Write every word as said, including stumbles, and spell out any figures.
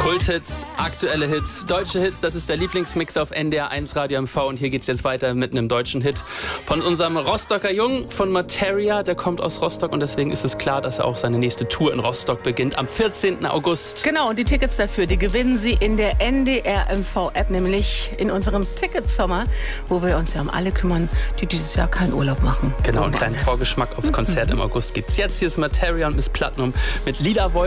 Kulthits, aktuelle Hits, deutsche Hits, das ist der Lieblingsmix auf N D R eins Radio M V und hier geht's jetzt weiter mit einem deutschen Hit von unserem Rostocker Jungen, von Materia, der kommt aus Rostock und deswegen ist es klar, dass er auch seine nächste Tour in Rostock beginnt am vierzehnten August. Genau, und die Tickets dafür, die gewinnen Sie in der N D R M V-App, nämlich in unserem Ticketsommer, wo wir uns ja um alle kümmern, die dieses Jahr keinen Urlaub machen. Genau, einen kleinen Vorgeschmack aufs Konzert im August gibt's jetzt. Hier ist Materia und Miss Platinum mit Liederwolf.